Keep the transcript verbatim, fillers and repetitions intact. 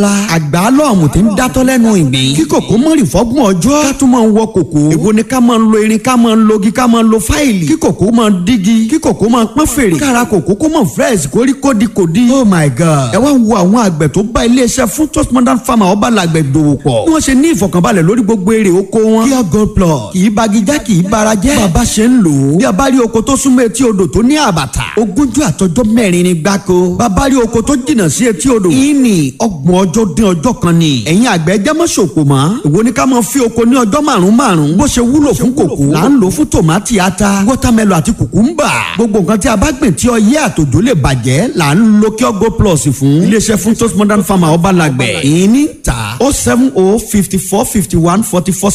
àgbà lọ́ọ̀mù tí ń dátọ́ lẹ́nu ìgbín kí kòkó mọ́rì fọ́gbọ̀n ọjọ́ ká tún máa ń wọ kòkó èwo ni ká máa ń lo irin ká máa ń logi ká máa ń lo fáìlì kí kòkó máa ń dígi kí kòkó máa ń pọ́n fèrè kára kòkó kó máa fresh kórí kódikòdi. oh my god ẹ wá wo àwọn àgbẹ̀ tó bá iléeṣẹ́ fún Toast Modern Farmer ọba làgbẹ̀ dòwò pọ̀ bí wọ́n ṣe ní ìfọ̀kànbalẹ̀ lórí gbogbo èrè oko wọn. Pure Gold Plus kì í bagijá kì í bara jẹ́ bàbá ṣe ń lò ó bí a bá rí oko tó súnmọ́ etí odò tó ní àbàtà ogúnjọ́ àtọjọ́ mẹ́rin ni gbáko bàbá rí oko tó jìnnà sí etí odò ìní ọgbọ̀n ọjọ́ dín ọjọ́ kan ni ẹ̀yin àgbẹ̀ jẹ́ mọ́ ṣòkò mọ́ èwo ni ká máa fi oko ní ọjọ́ márùn-ún márùn-ún bó ṣe wúlò fún kòkó là ń lò fún tòmátì ata wọ́támẹ́lò àti kùkúmbà gbogbo nǹkan tí a bá gbìn tí ọyẹ́ àtòjò lè bàjẹ́ là ń lo Pure Gold Plus fún iléeṣẹ́ fún Toast Modern Farmer ọba làgbẹ̀ ìní ta oh seven oh fifty four fifty one forty four